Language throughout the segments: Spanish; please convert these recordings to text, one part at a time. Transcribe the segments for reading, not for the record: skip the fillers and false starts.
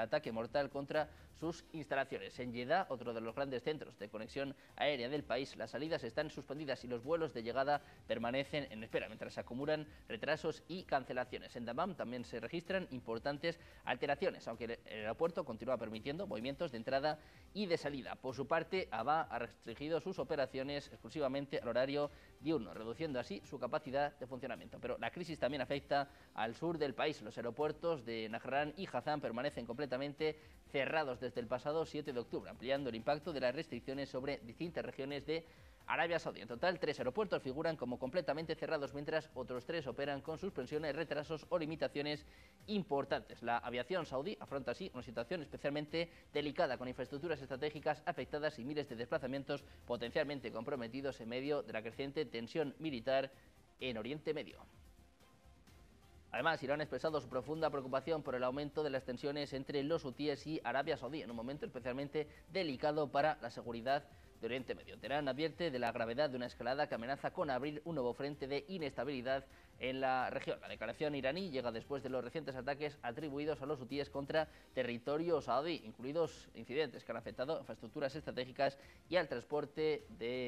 ataque mortal contra sus instalaciones. En Jeddah, otro de los grandes centros de conexión aérea del país, las salidas están suspendidas y los vuelos de llegada permanecen en espera, mientras se acumulan retrasos y cancelaciones. En Dammam también se registran importantes alteraciones, aunque el aeropuerto continúa permitiendo movimientos de entrada y de salida. Por su parte, ABA ha restringido sus operaciones exclusivamente al horario diurno, reduciendo así su capacidad de funcionamiento. Pero la crisis también afecta al sur del país. Los aeropuertos de Najran y Hazán permanecen completamente cerrados desde el pasado 7 de octubre, ampliando el impacto de las restricciones sobre distintas regiones de Arabia Saudí. En total, 3 aeropuertos figuran como completamente cerrados, mientras otros 3 operan con suspensiones, retrasos o limitaciones importantes. La aviación saudí afronta así una situación especialmente delicada, con infraestructuras estratégicas afectadas y miles de desplazamientos potencialmente comprometidos en medio de la creciente tensión militar en Oriente Medio. Además, Irán ha expresado su profunda preocupación por el aumento de las tensiones entre los hutíes y Arabia Saudí, en un momento especialmente delicado para la seguridad de Oriente Medio. Teherán advierte de la gravedad de una escalada que amenaza con abrir un nuevo frente de inestabilidad en la región. La declaración iraní llega después de los recientes ataques atribuidos a los hutíes contra territorio saudí, incluidos incidentes que han afectado infraestructuras estratégicas y al transporte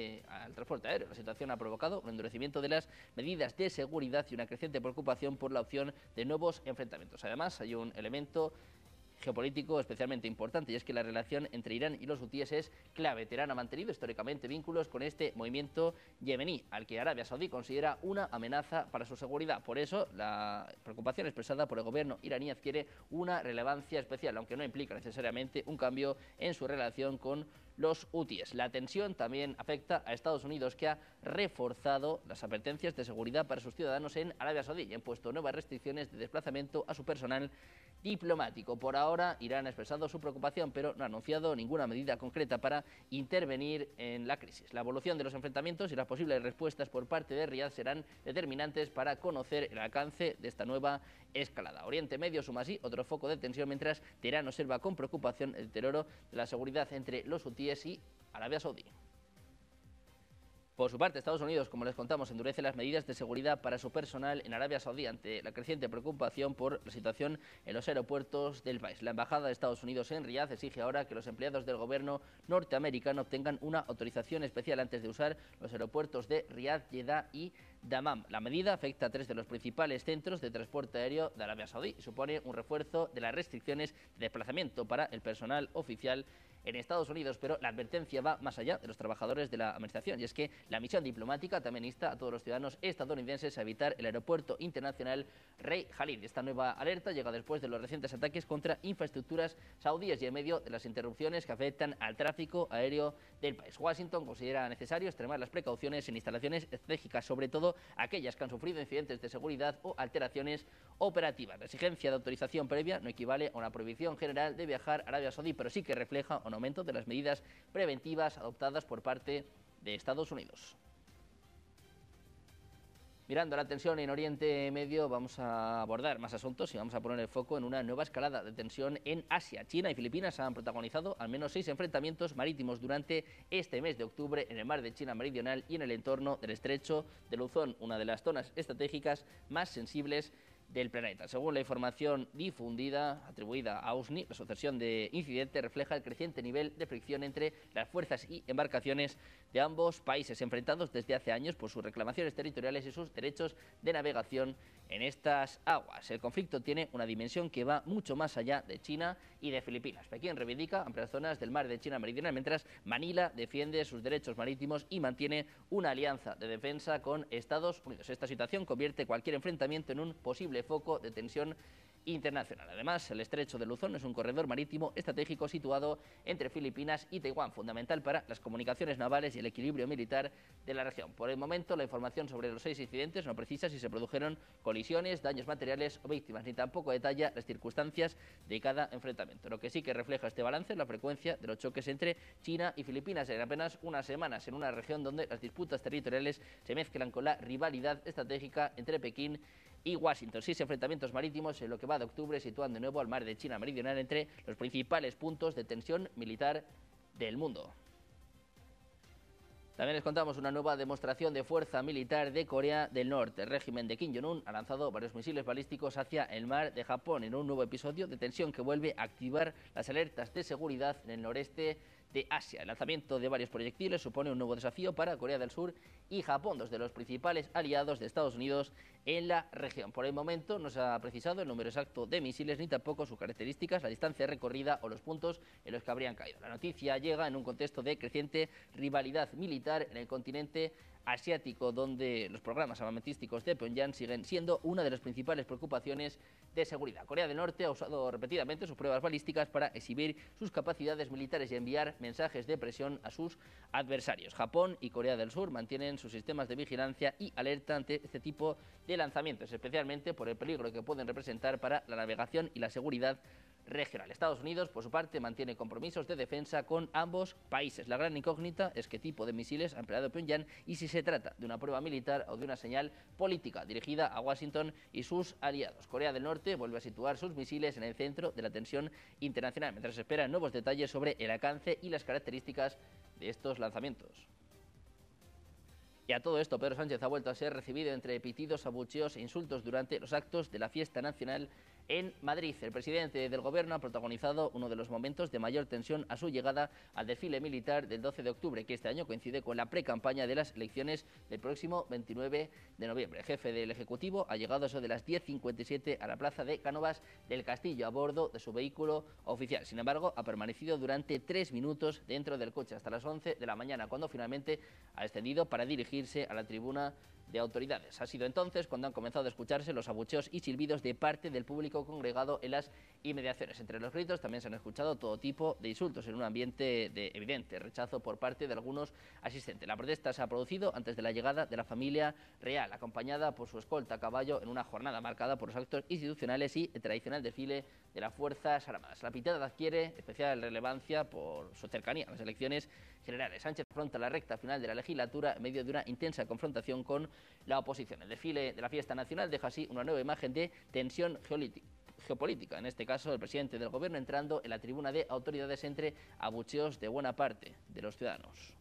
aéreo. La situación ha provocado un endurecimiento de las medidas de seguridad y una creciente preocupación por la opción de nuevos enfrentamientos. Además, hay un elemento geopolítico especialmente importante, y es que la relación entre Irán y los hutíes es clave. Teherán ha mantenido históricamente vínculos con este movimiento yemení, al que Arabia Saudí considera una amenaza para su seguridad. Por eso, la preocupación expresada por el gobierno iraní adquiere una relevancia especial, aunque no implica necesariamente un cambio en su relación con los hutíes. La tensión también afecta a Estados Unidos, que ha reforzado las advertencias de seguridad para sus ciudadanos en Arabia Saudí y ha impuesto nuevas restricciones de desplazamiento a su personal diplomático. Por ahora, Irán ha expresado su preocupación, pero no ha anunciado ninguna medida concreta para intervenir en la crisis. La evolución de los enfrentamientos y las posibles respuestas por parte de Riad serán determinantes para conocer el alcance de esta nueva escalada. Oriente Medio suma así otro foco de tensión, mientras Teherán observa con preocupación el deterioro de la seguridad entre los hutíes y Arabia Saudí. Por su parte, Estados Unidos, como les contamos, endurece las medidas de seguridad para su personal en Arabia Saudí ante la creciente preocupación por la situación en los aeropuertos del país. La Embajada de Estados Unidos en Riad exige ahora que los empleados del gobierno norteamericano obtengan una autorización especial antes de usar los aeropuertos de Riad, Jeddah y Dammam. La medida afecta a 3 de los principales centros de transporte aéreo de Arabia Saudí y supone un refuerzo de las restricciones de desplazamiento para el personal oficial en Estados Unidos, pero la advertencia va más allá de los trabajadores de la administración, y es que la misión diplomática también insta a todos los ciudadanos estadounidenses a evitar el aeropuerto internacional Rey Khalid. Esta nueva alerta llega después de los recientes ataques contra infraestructuras saudíes y en medio de las interrupciones que afectan al tráfico aéreo del país. Washington considera necesario extremar las precauciones en instalaciones estratégicas, sobre todo aquellas que han sufrido incidentes de seguridad o alteraciones operativas. La exigencia de autorización previa no equivale a una prohibición general de viajar a Arabia Saudí, pero sí que refleja un aumento de las medidas preventivas adoptadas por parte de Estados Unidos. Mirando la tensión en Oriente Medio, vamos a abordar más asuntos y vamos a poner el foco en una nueva escalada de tensión en Asia. China y Filipinas han protagonizado al menos 6 enfrentamientos marítimos durante este mes de octubre en el mar de China Meridional y en el entorno del estrecho de Luzón, una de las zonas estratégicas más sensibles del planeta. Según la información difundida, atribuida a AUSNI, la sucesión de incidentes refleja el creciente nivel de fricción entre las fuerzas y embarcaciones de ambos países, enfrentados desde hace años por sus reclamaciones territoriales y sus derechos de navegación en estas aguas. El conflicto tiene una dimensión que va mucho más allá de China y de Filipinas. Pekín reivindica amplias zonas del mar de China Meridional, mientras Manila defiende sus derechos marítimos y mantiene una alianza de defensa con Estados Unidos. Esta situación convierte cualquier enfrentamiento en un posible foco de tensión internacional. Además, el estrecho de Luzón es un corredor marítimo estratégico situado entre Filipinas y Taiwán, fundamental para las comunicaciones navales y el equilibrio militar de la región. Por el momento, la información sobre los 6 incidentes no precisa si se produjeron colisiones, daños materiales o víctimas, ni tampoco detalla las circunstancias de cada enfrentamiento. Lo que sí que refleja este balance es la frecuencia de los choques entre China y Filipinas en apenas unas semanas, en una región donde las disputas territoriales se mezclan con la rivalidad estratégica entre Pekín y Washington. 6 enfrentamientos marítimos en lo que va de octubre, situando de nuevo al mar de China Meridional entre los principales puntos de tensión militar del mundo. También les contamos una nueva demostración de fuerza militar de Corea del Norte. El régimen de Kim Jong-un ha lanzado varios misiles balísticos hacia el mar de Japón en un nuevo episodio de tensión que vuelve a activar las alertas de seguridad en el noreste de Asia. El lanzamiento de varios proyectiles supone un nuevo desafío para Corea del Sur y Japón, dos de los principales aliados de Estados Unidos en la región. Por el momento no se ha precisado el número exacto de misiles ni tampoco sus características, la distancia recorrida o los puntos en los que habrían caído. La noticia llega en un contexto de creciente rivalidad militar en el continente asiático, donde los programas armamentísticos de Pyongyang siguen siendo una de las principales preocupaciones de seguridad. Corea del Norte ha usado repetidamente sus pruebas balísticas para exhibir sus capacidades militares y enviar mensajes de presión a sus adversarios. Japón y Corea del Sur mantienen sus sistemas de vigilancia y alerta ante este tipo de lanzamientos, especialmente por el peligro que pueden representar para la navegación y la seguridad regional. Estados Unidos, por su parte, mantiene compromisos de defensa con ambos países. La gran incógnita es qué tipo de misiles ha empleado Pyongyang y si se trata de una prueba militar o de una señal política dirigida a Washington y sus aliados. Corea del Norte vuelve a situar sus misiles en el centro de la tensión internacional, mientras se esperan nuevos detalles sobre el alcance y las características de estos lanzamientos. Y a todo esto, Pedro Sánchez ha vuelto a ser recibido entre pitidos, abucheos e insultos durante los actos de la fiesta nacional en Madrid. El presidente del Gobierno ha protagonizado uno de los momentos de mayor tensión a su llegada al desfile militar del 12 de octubre, que este año coincide con la precampaña de las elecciones del próximo 29 de noviembre. El jefe del Ejecutivo ha llegado a eso de las 10:57 a la plaza de Cánovas del Castillo a bordo de su vehículo oficial. Sin embargo, ha permanecido durante 3 minutos dentro del coche hasta las 11 de la mañana, cuando finalmente ha descendido para dirigirse a la tribuna de autoridades. Ha sido entonces cuando han comenzado a escucharse los abucheos y silbidos de parte del público congregado en las inmediaciones. Entre los gritos también se han escuchado todo tipo de insultos en un ambiente de evidente rechazo por parte de algunos asistentes. La protesta se ha producido antes de la llegada de la familia real, acompañada por su escolta a caballo en una jornada marcada por los actos institucionales y el tradicional desfile de las Fuerzas Armadas. La pitada adquiere especial relevancia por su cercanía a las elecciones generales. Sánchez afronta la recta final de la legislatura en medio de una intensa confrontación con la oposición. El desfile de la fiesta nacional deja así una nueva imagen de tensión geopolítica. En este caso, el presidente del Gobierno entrando en la tribuna de autoridades entre abucheos de buena parte de los ciudadanos.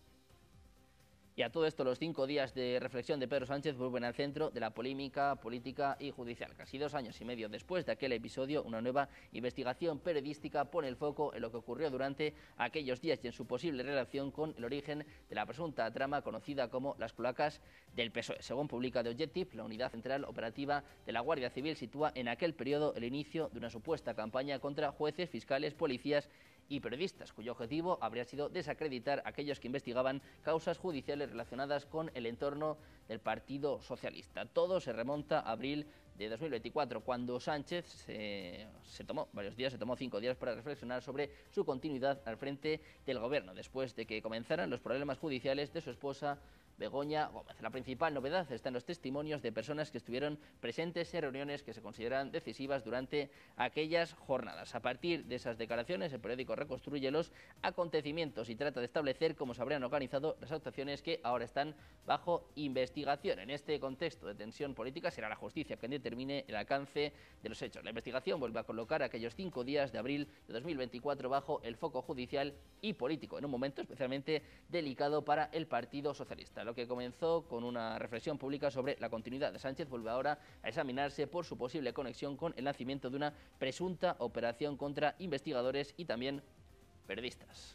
Y a todo esto, los 5 días de reflexión de Pedro Sánchez vuelven al centro de la polémica política y judicial. Casi 2 años y medio después de aquel episodio, una nueva investigación periodística pone el foco en lo que ocurrió durante aquellos días y en su posible relación con el origen de la presunta trama conocida como las cloacas del PSOE. Según publica The Objective, la unidad central operativa de la Guardia Civil sitúa en aquel periodo el inicio de una supuesta campaña contra jueces, fiscales, policías y periodistas, cuyo objetivo habría sido desacreditar a aquellos que investigaban causas judiciales relacionadas con el entorno del Partido Socialista. Todo se remonta a abril de 2024, cuando Sánchez se tomó 5 días para reflexionar sobre su continuidad al frente del Gobierno, después de que comenzaran los problemas judiciales de su esposa Begoña Gómez. La principal novedad está en los testimonios de personas que estuvieron presentes en reuniones que se consideran decisivas durante aquellas jornadas. A partir de esas declaraciones, el periódico reconstruye los acontecimientos y trata de establecer cómo se habrían organizado las actuaciones que ahora están bajo investigación. En este contexto de tensión política, será la justicia quien determine el alcance de los hechos. La investigación vuelve a colocar aquellos 5 días de abril de 2024 bajo el foco judicial y político, en un momento especialmente delicado para el Partido Socialista. Lo que comenzó con una reflexión pública sobre la continuidad de Sánchez vuelve ahora a examinarse por su posible conexión con el nacimiento de una presunta operación contra investigadores y también periodistas.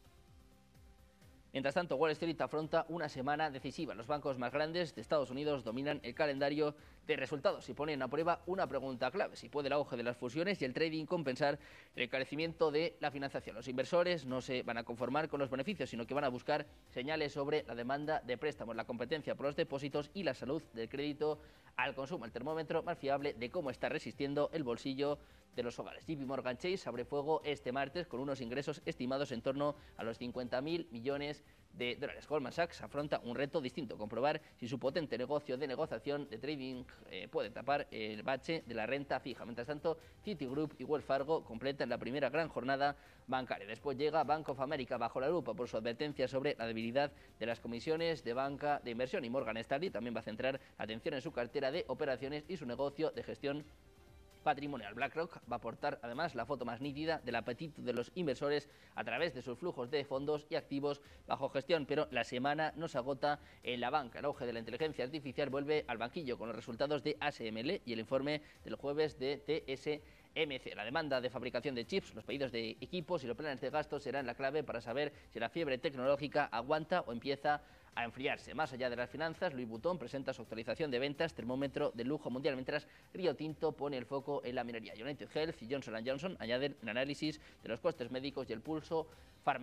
Mientras tanto, Wall Street afronta una semana decisiva. Los bancos más grandes de Estados Unidos dominan el calendario de resultados y ponen a prueba una pregunta clave: si puede el auge de las fusiones y el trading compensar el carecimiento de la financiación. Los inversores no se van a conformar con los beneficios, sino que van a buscar señales sobre la demanda de préstamos, la competencia por los depósitos y la salud del crédito al consumo, el termómetro más fiable de cómo está resistiendo el bolsillo de los hogares. JP Morgan Chase abre fuego este martes con unos ingresos estimados en torno a los 50.000 millones de dólares. Goldman Sachs afronta un reto distinto: comprobar si su potente negocio de negociación de trading puede tapar el bache de la renta fija. Mientras tanto, Citigroup y Wells Fargo completan la primera gran jornada bancaria. Después llega Bank of America bajo la lupa por su advertencia sobre la debilidad de las comisiones de banca de inversión, y Morgan Stanley también va a centrar atención en su cartera de operaciones y su negocio de gestión patrimonial. BlackRock va a aportar además la foto más nítida del apetito de los inversores a través de sus flujos de fondos y activos bajo gestión, pero la semana no se agota en la banca. El auge de la inteligencia artificial vuelve al banquillo con los resultados de ASML y el informe del jueves de TSMC. La demanda de fabricación de chips, los pedidos de equipos y los planes de gasto serán la clave para saber si la fiebre tecnológica aguanta o empieza a enfriarse. Más allá de las finanzas, Louis Vuitton presenta su actualización de ventas, termómetro de lujo mundial, mientras Rio Tinto pone el foco en la minería. United Health y Johnson & Johnson añaden el análisis de los costes médicos y el pulso farmacéutico.